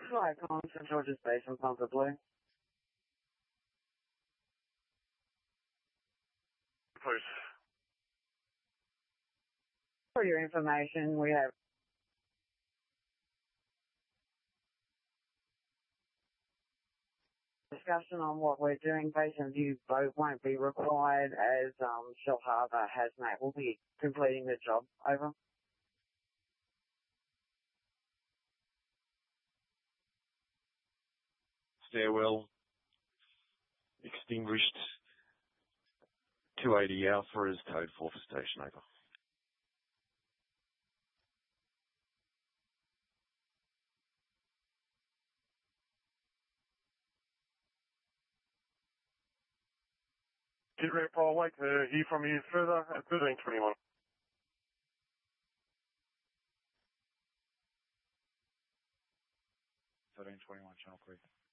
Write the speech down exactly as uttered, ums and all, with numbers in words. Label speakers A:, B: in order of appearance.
A: Hi, calling Saint George's Station, Pumper Blue.
B: Please.
A: For your information, we have discussion on what we're doing. Patient view boat won't be required as um, Shell Harbour Hazmat will be completing the job. Over.
B: Stairwell extinguished. two eighty Alpha is code four for station. Over. Get rep, I'll wait to hear from you further at thirteen twenty-one.
C: thirteen twenty-one, Channel Creek.